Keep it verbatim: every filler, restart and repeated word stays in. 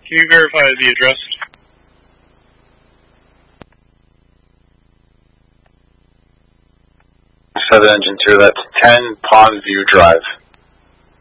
Can you verify the address? seven Engine two, that's ten Pondview Drive.